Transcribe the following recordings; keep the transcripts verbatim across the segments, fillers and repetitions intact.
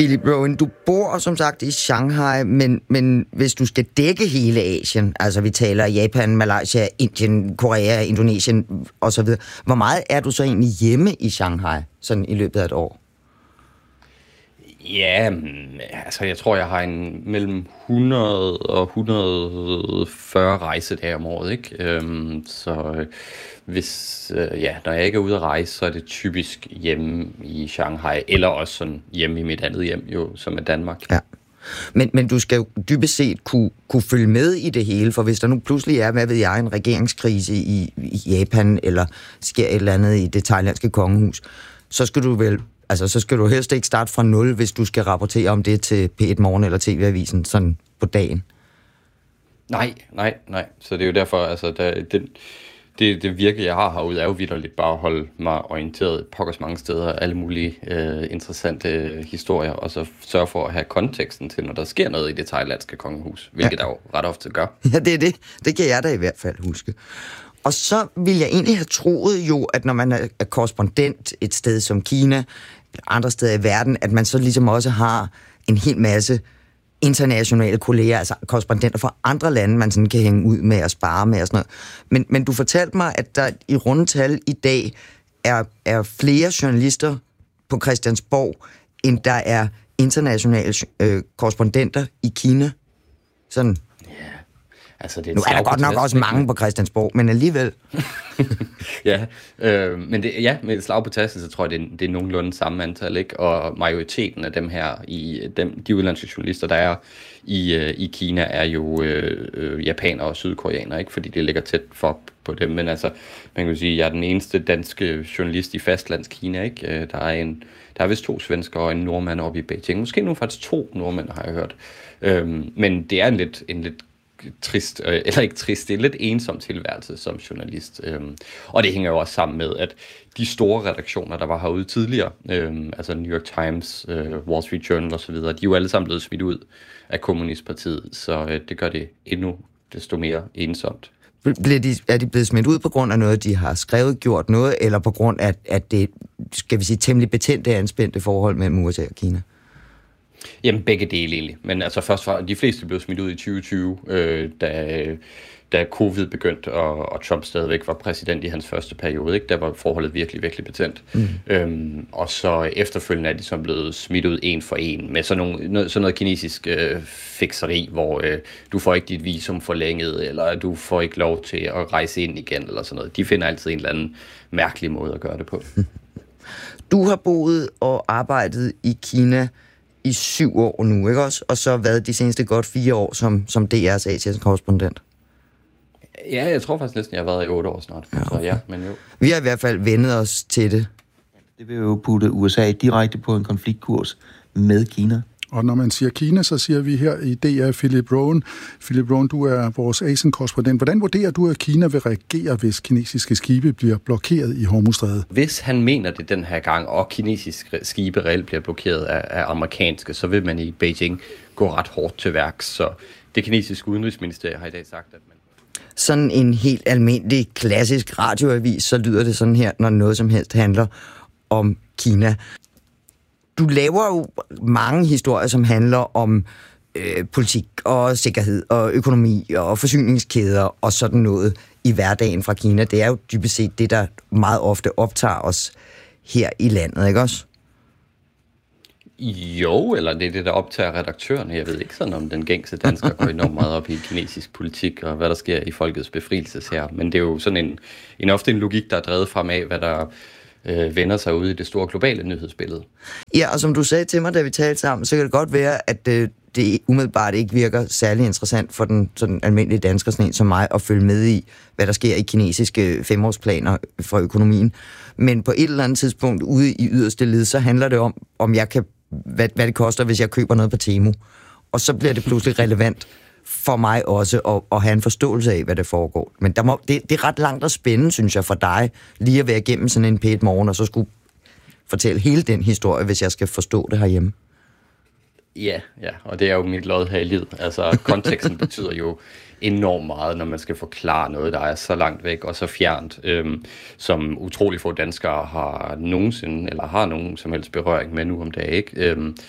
Philip Rowan, du bor som sagt i Shanghai, men, men hvis du skal dække hele Asien, altså vi taler Japan, Malaysia, Indien, Korea, Indonesien osv., hvor meget er du så egentlig hjemme i Shanghai, sådan i løbet af et år? Ja, altså jeg tror, jeg har en mellem hundrede og et hundrede og fyrre rejsedage om året, ikke? Øhm, så hvis, øh, ja, når jeg ikke er ude at rejse, så er det typisk hjemme i Shanghai, eller også sådan hjemme i mit andet hjem, jo, som er Danmark. Ja. Men, men du skal jo dybest set kunne, kunne følge med i det hele, for hvis der nu pludselig er, hvad ved jeg, en regeringskrise i, i Japan, eller sker et eller andet i det thailandske kongehus, så skal du vel Altså, så skal du helst ikke starte fra nul, hvis du skal rapportere om det til P et Morgen eller T V-avisen sådan på dagen. Nej, nej, nej. Så det er jo derfor, altså, der, det, det, det virke, jeg har herude, er jo vitterligt bare at holde mig orienteret pokkers mange steder, alle mulige øh, interessante historier, og så sørge for at have konteksten til, når der sker noget i det thailandske kongehus, hvilket ja. der jo ret ofte gør. Ja, det er det. Det kan jeg da i hvert fald huske. Og så vil jeg egentlig have troet jo, at når man er korrespondent et sted som Kina, eller andre steder i verden, at man så ligesom også har en hel masse internationale kolleger, altså korrespondenter fra andre lande, man sådan kan hænge ud med og spare med og sådan noget. Men, men du fortalte mig, at der i rundetal i dag er, er flere journalister på Christiansborg, end der er internationale øh, korrespondenter i Kina. Sådan. Altså, det er nu er der godt nok også mange på Christiansborg, men alligevel. ja, øh, men det, ja, med et slag på tasken, så tror jeg, det er, det er nogenlunde samme antal, ikke? Og majoriteten af dem her, i dem, de udlandske journalister, der er i, øh, i Kina, er jo øh, øh, japanere og sydkoreanere, ikke? Fordi det ligger tæt for på dem. Men altså, man kan sige, jeg er den eneste danske journalist i fastlandskina, ikke? Der er en, der er vist to svenskere og en nordmand oppe i Beijing. Måske nu faktisk to nordmænd, har jeg hørt. Øh, men det er en lidt, en lidt trist, øh, eller ikke trist, det er en lidt ensom tilværelse som journalist. Øhm, og det hænger jo også sammen med, at de store redaktioner, der var herude tidligere, øhm, altså New York Times, øh, Wall Street Journal osv., de er jo alle sammen blevet smidt ud af Kommunistpartiet, så øh, det gør det endnu desto mere ensomt. Bliver de, er de blevet smidt ud på grund af noget, de har skrevet, gjort noget, eller på grund af, at det, skal vi sige, temmelig betændte anspændte forhold mellem U S A og Kina? Jamen begge dele egentlig, men altså først var de fleste blev smidt ud i tyve tyve, øh, da, da covid begyndte, og, og Trump stadigvæk var præsident i hans første periode, ikke? Der var forholdet virkelig, virkelig betændt. Mm. Øhm, og så efterfølgende er de så blevet smidt ud en for en, med sådan, nogle, noget, sådan noget kinesisk øh, fikseri, hvor øh, du får ikke dit visum forlænget, eller du får ikke lov til at rejse ind igen, eller sådan noget. De finder altid en eller anden mærkelig måde at gøre det på. Du har boet og arbejdet i Kina i syv år nu, ikke også? Og så været de seneste godt fire år som, som D R's Asien-korrespondent. Ja, jeg tror faktisk næsten, jeg har været i otte år snart. Ja, okay. Så ja, men jo. Vi har i hvert fald vendet os til det. Det vil jo putte U S A direkte på en konfliktkurs med Kina. Og når man siger Kina, så siger vi her i D R Philip Rowan. Philip Rowan, du er vores Asien-korrespondent. Hvordan vurderer du, at Kina vil reagere, hvis kinesiske skibe bliver blokeret i Hormuzstrædet? Hvis han mener det den her gang, og kinesiske skibe reelt bliver blokeret af, af amerikanske, så vil man i Beijing gå ret hårdt til værks. Så det kinesiske udenrigsministerium har i dag sagt, at man... Sådan en helt almindelig, klassisk radioavis, så lyder det sådan her, når noget som helst handler om Kina. Du laver jo mange historier, som handler om øh, politik og sikkerhed og økonomi og forsyningskæder og sådan noget i hverdagen fra Kina. Det er jo dybest set det, der meget ofte optager os her i landet, ikke også? Jo, eller det er det, der optager redaktørerne. Jeg ved ikke sådan, om den gængse dansker går enormt meget op i kinesisk politik og hvad der sker i folkets befrielseshær. Men det er jo sådan en, en ofte en logik, der er drevet frem af, hvad der øh, vender sig ud i det store globale nyhedsbillede. Ja, og som du sagde til mig, da vi talte sammen, så kan det godt være, at øh, det umiddelbart ikke virker særlig interessant for den sådan almindelige dansker sådan en som mig at følge med i, hvad der sker i kinesiske femårsplaner for økonomien. Men på et eller andet tidspunkt ude i yderste led, så handler det om, om jeg kan Hvad, hvad det koster, hvis jeg køber noget på Temu. Og så bliver det pludselig relevant for mig også at, at have en forståelse af, hvad det foregår. Men der må, det, det er ret langt og spændende, synes jeg, for dig, lige at være igennem sådan en P et Morgen, og så skulle fortælle hele den historie, hvis jeg skal forstå det herhjemme. Ja, ja, og det er jo mit lod her i livet. Altså, konteksten betyder jo enormt meget, når man skal forklare noget, der er så langt væk og så fjernt, øhm, som utrolig få danskere har nogensinde, eller har nogen som helst berøring med nu om dagen, ikke? Øhm,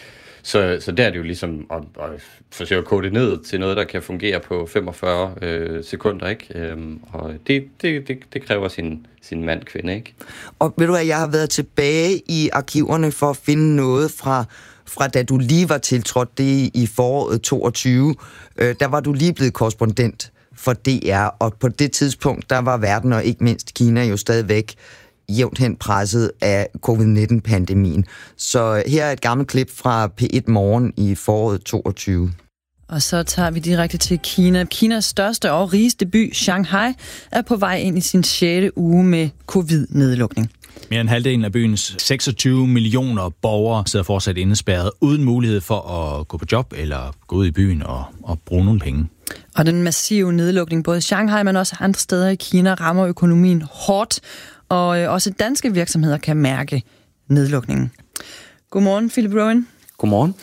Så, så der er det jo ligesom at, at forsøge at kode det ned til noget, der kan fungere på femogfyrre øh, sekunder, ikke? Øhm, og det, det, det, det kræver sin, sin mand, kvinde, ikke? Og ved du hvad, jeg har været tilbage i arkiverne for at finde noget fra, fra da du lige var tiltrådt det i foråret toogtyve. Øh, der var du lige blevet korrespondent for D R, og på det tidspunkt, der var verden og ikke mindst Kina jo stadigvæk jævnt hen presset af covid nitten-pandemien. Så her er et gammelt klip fra P et Morgen i foråret toogtyve. Og så tager vi direkte til Kina. Kinas største og rigeste by, Shanghai, er på vej ind i sin sjette uge med covid-nedlukning. Mere end halvdelen af byens seksogtyve millioner borgere sidder fortsat indespærret uden mulighed for at gå på job eller gå ud i byen og, og bruge nogle penge. Og den massive nedlukning både i Shanghai, men også andre steder i Kina, rammer økonomien hårdt, og også danske virksomheder kan mærke nedlukningen. Godmorgen, Philip Rowan. Godmorgen.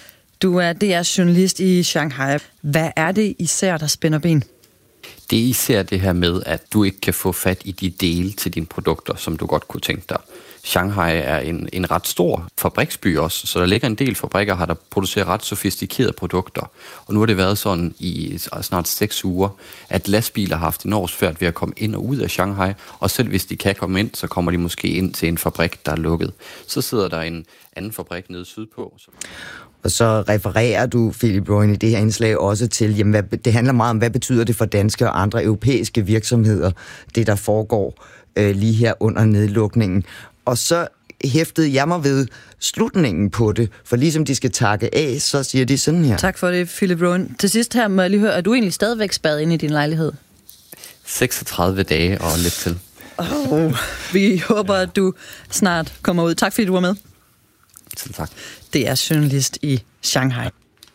Du er D R-journalist i Shanghai. Hvad er det især, der spænder ben? Det er især det her med, at du ikke kan få fat i de dele til dine produkter, som du godt kunne tænke dig. Shanghai er en, en ret stor fabriksby også, så der ligger en del fabrikker her, der producerer ret sofistikerede produkter. Og nu har det været sådan i snart seks uger, at lastbiler har haft enormt svært ved at komme ind og ud af Shanghai, og selv hvis de kan komme ind, så kommer de måske ind til en fabrik, der er lukket. Så sidder der en anden fabrik nede sydpå. Og så refererer du, Philip Rowan, i det her indslag også til, jamen, hvad, det handler meget om, hvad betyder det for danske og andre europæiske virksomheder, det der foregår øh, lige her under nedlukningen. Og så hæftede jeg mig ved slutningen på det, for ligesom de skal takke af, så siger de sådan her. Tak for det, Philip Rowan. Til sidst her må jeg lige høre, er du egentlig stadigvæk spadet inde i din lejlighed? seksogtredive dage og lidt til. Oh, vi håber, at du snart kommer ud. Tak fordi du var med. Selv tak. Det er journalist i Shanghai.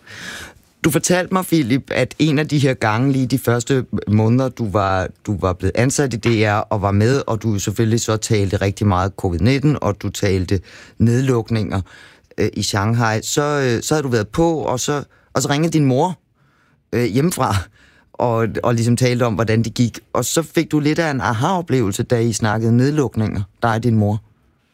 Du fortalte mig, Philip, at en af de her gange, lige de første måneder, du var, du var blevet ansat i D R og var med, og du selvfølgelig så talte rigtig meget covid nitten, og du talte nedlukninger øh, i Shanghai, så, øh, så havde du været på, og så, og så ringede din mor øh, hjemmefra, og, og ligesom talte om, hvordan det gik. Og så fik du lidt af en aha-oplevelse, da I snakkede nedlukninger, dig og din mor.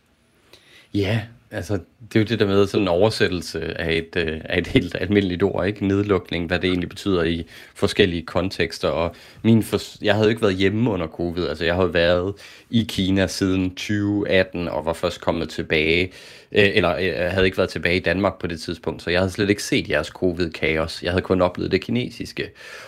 Ja, altså det er jo det der med sådan en oversættelse af et, øh, af et helt almindeligt ord, ikke? Nedlukning, hvad det egentlig betyder i forskellige kontekster. Og min for, jeg havde jo ikke været hjemme under covid, altså jeg havde været i Kina siden tyve atten og var først kommet tilbage, øh, eller øh, havde ikke været tilbage i Danmark på det tidspunkt, så jeg havde slet ikke set jeres covid-kaos. Jeg havde kun oplevet det kinesiske.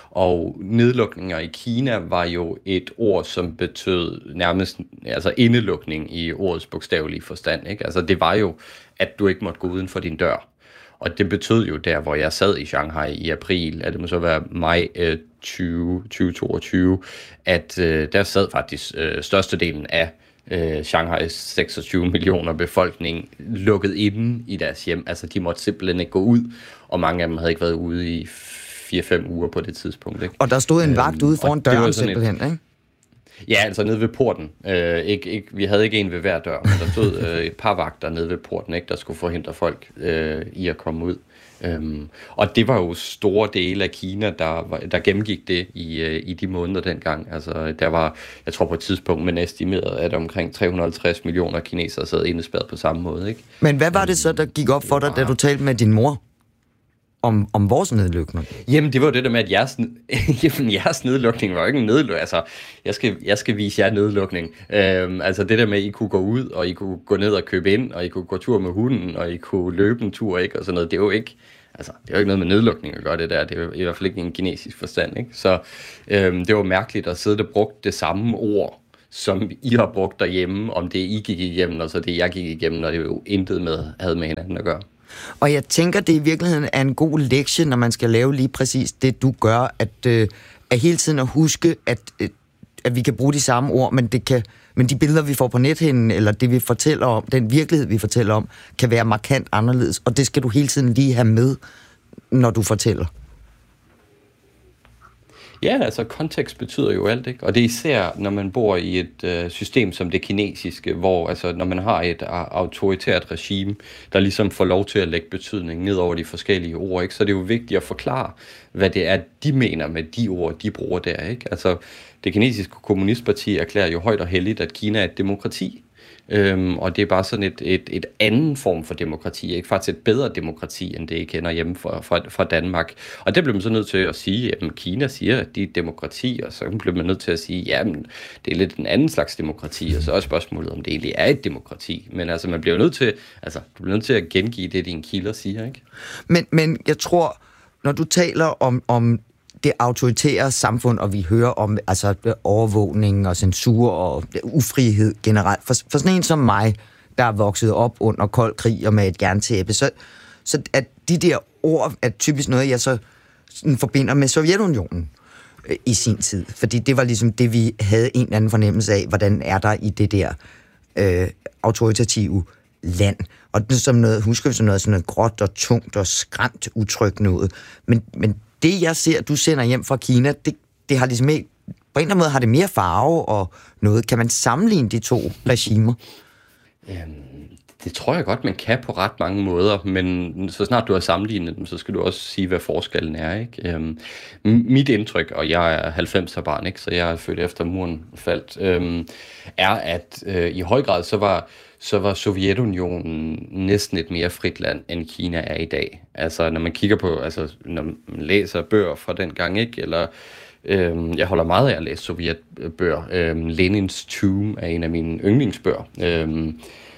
Og nedlukninger i Kina var jo et ord, som betød nærmest altså indelukning i ordets bogstavelige forstand, ikke? Altså det var jo, at du ikke måtte gå uden for din dør. Og det betød jo der, hvor jeg sad i Shanghai i april, at det må så være maj øh, tyve toogtyve, at øh, der sad faktisk øh, størstedelen af øh, Shanghais seksogtyve millioner befolkning lukket inde i deres hjem. Altså de måtte simpelthen ikke gå ud, og mange af dem havde ikke været ude i fire fem uger på det tidspunkt, ikke? Og der stod en vagt ude foran døren simpelthen, et, ikke? Ja, altså nede ved porten. Øh, ikke, ikke, vi havde ikke en ved hver dør, men der stod øh, et par vagter nede ved porten, ikke, der skulle forhindre folk øh, i at komme ud. Øhm, og det var jo store dele af Kina, der, var, der gennemgik det i, øh, i de måneder dengang. Altså, der var, jeg tror på et tidspunkt, man estimerede, at omkring tre hundrede og halvtreds millioner kinesere sad indespærret på samme måde, ikke? Men hvad var det så, der gik op for dig, da du talte med din mor om, om vores nedlukning? Jamen, det var jo det der med, at jeres, jamen, jeres nedlukning var jo ikke en nedlukning. Altså, jeg skal, jeg skal vise jer nedlukning. Øhm, altså, det der med, at I kunne gå ud, og I kunne gå ned og købe ind, og I kunne gå tur med hunden, og I kunne løbe en tur, ikke? Og sådan noget. Det er jo ikke, altså, det er jo ikke noget med nedlukning at gøre det der. Det er jo i hvert fald ikke en kinesisk forstand, ikke? Så øhm, det var mærkeligt at sidde og bruge det samme ord, som I har brugt derhjemme, om det I gik igennem, og så det jeg gik igennem, og det jo intet med, havde med hinanden at gøre. Og jeg tænker, det i virkeligheden er en god lektie, når man skal lave lige præcis det, du gør, at, øh, at hele tiden at huske, at, øh, at vi kan bruge de samme ord, men, det kan, men de billeder, vi får på nethinden, eller det, vi fortæller om, den virkelighed, vi fortæller om, kan være markant anderledes, og det skal du hele tiden lige have med, når du fortæller. Ja, altså kontekst betyder jo alt, ikke? Og det er især, når man bor i et øh, system som det kinesiske, hvor altså, når man har et autoritært regime, der ligesom får lov til at lægge betydning ned over de forskellige ord, ikke? Så det er jo vigtigt at forklare, hvad det er, de mener med de ord, de bruger der, ikke? Altså, det kinesiske kommunistparti erklærer jo højt og heldigt, at Kina er et demokrati. øhm, og det er bare sådan et, et, et anden form for demokrati, ikke? Faktisk et bedre demokrati, end det I kender hjemme fra, fra, fra Danmark. Og det bliver man så nødt til at sige, at Kina siger, at de er demokrati, og så bliver man nødt til at sige, jamen, det er lidt en anden slags demokrati, og så er spørgsmålet, om det egentlig er et demokrati. Men altså, man bliver nødt til, altså, du bliver nødt til at gengive det, dine kilder siger, ikke? Men, men jeg tror, når du taler om, om det autoritære samfund, og vi hører om altså, overvågning og censur og ufrihed generelt, for, for sådan en som mig, der er vokset op under kold krig og med et jerntæppe, så, så at de der ord er typisk noget, jeg så sådan forbinder med Sovjetunionen øh, i sin tid. Fordi det var ligesom det, vi havde en eller anden fornemmelse af, hvordan er der i det der øh, autoritative land. Og det som noget, husker vi sådan noget, sådan noget gråt og tungt og skræmt utrygt noget. Men, men det, jeg ser, du sender hjem fra Kina, det, det har ligesom ikke, på en eller anden måde har det mere farve og noget. Kan man sammenligne de to regimer? Øhm, det tror jeg godt, man kan på ret mange måder, men så snart du har sammenlignet dem, så skal du også sige, hvad forskellen er, ikke? Øhm, mit indtryk, og jeg er halvfemser barn, ikke, så jeg er født efter muren faldt, øhm, er, at øh, i høj grad så var så var Sovjetunionen næsten et mere frit land, end Kina er i dag. Altså, når man kigger på, altså, når man læser bøger fra den gang, ikke? Eller, øhm, jeg holder meget af at læse sovjetbøger. Øhm, Lenins Tomb er en af mine yndlingsbøger. Øhm,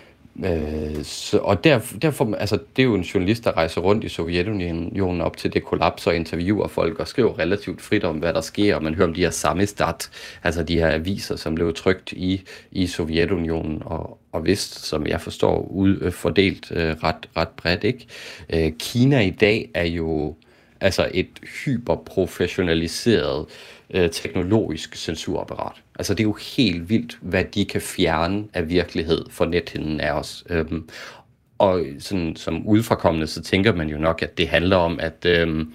øh, så, og der, derfor, altså, det er jo en journalist, der rejser rundt i Sovjetunionen op til det kollaps og interviewer folk og skriver relativt frit om, hvad der sker, og man hører om de her samizdat, altså de her aviser, som blev trykt i, i Sovjetunionen, og og vist, som jeg forstår, ud, fordelt øh, ret, ret bredt, ikke? Øh, Kina i dag er jo altså et hyperprofessionaliseret øh, teknologisk censurapparat. Altså det er jo helt vildt, hvad de kan fjerne af virkelighed for nethinden af os. Øhm, og sådan, som udefrakommende, så tænker man jo nok, at det handler om, at øhm,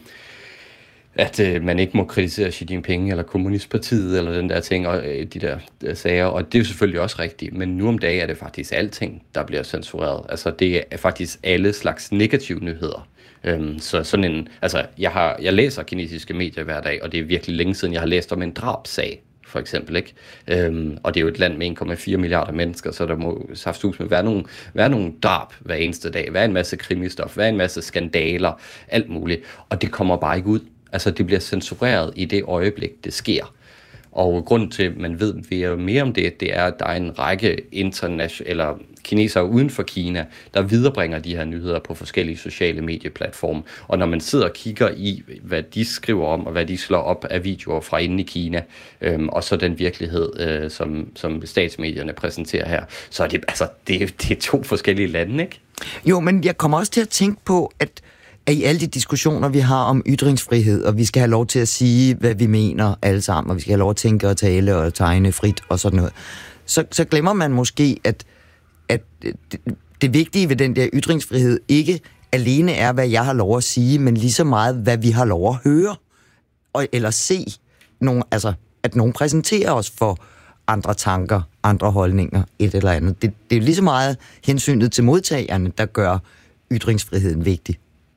at øh, man ikke må kritisere Xi Jinping eller Kommunistpartiet eller den der ting og øh, de der, der sager, og det er jo selvfølgelig også rigtigt, men nu om dagen er det faktisk alting, der bliver censureret. Altså det er faktisk alle slags negative nyheder. Øhm, så sådan en, altså jeg har, jeg læser kinesiske medier hver dag, og det er virkelig længe siden, jeg har læst om en drabsag, for eksempel, ikke? Øhm, og det er jo et land med en komma fire milliarder mennesker, så der må saftsus med være nogle, være nogle drab hver eneste dag, være en masse krimistof, være en masse skandaler, alt muligt, og det kommer bare ikke ud. Altså, det bliver censureret i det øjeblik, det sker. Og grunden til, at man ved mere om det, det er, at der er en række internationale, eller kinesere uden for Kina, der viderebringer de her nyheder på forskellige sociale medieplatforme. Og når man sidder og kigger i, hvad de skriver om, og hvad de slår op af videoer fra inde i Kina, øhm, og så den virkelighed, øh, som, som statsmedierne præsenterer her, så er det, altså, det, det er to forskellige lande, ikke? Jo, men jeg kommer også til at tænke på, at at i alle de diskussioner, vi har om ytringsfrihed, og vi skal have lov til at sige, hvad vi mener alle sammen, og vi skal have lov at tænke og tale og tegne frit og sådan noget, så, så glemmer man måske, at, at det, det vigtige ved den der ytringsfrihed ikke alene er, hvad jeg har lov at sige, men lige så meget, hvad vi har lov at høre, og, eller se, nogen, altså, at nogen præsenterer os for andre tanker, andre holdninger, et eller andet. Det, det er jo lige så meget hensynet til modtagerne, der gør ytringsfriheden vigtig.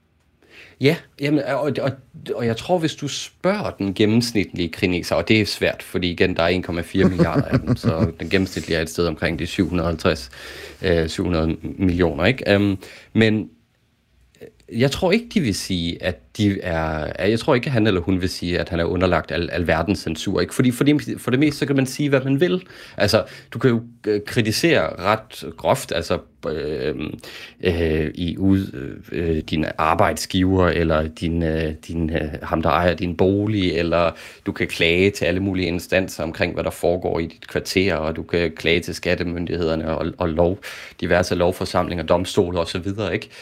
Ja, jamen, og, og, og jeg tror, hvis du spørger den gennemsnitlige kineser, og det er svært, fordi igen, der er en komma fire milliarder af dem, så den gennemsnitlige er et sted omkring de syv hundrede og halvtreds til syv hundrede millioner, ikke? Um, men jeg tror ikke, de vil sige, at de er... Jeg tror ikke, at han eller hun vil sige, at han er underlagt al, al verdens censur. Ikke? Fordi for det, for det meste, så kan man sige, hvad man vil. Altså, du kan jo kritisere ret groft, altså øh, øh, i ud øh, din arbejdsgiver, eller din, øh, din, øh, ham, der ejer din bolig, eller du kan klage til alle mulige instanser omkring, hvad der foregår i dit kvarter, og du kan klage til skattemyndighederne og, og lov, diverse lovforsamlinger, domstole osv., ikke?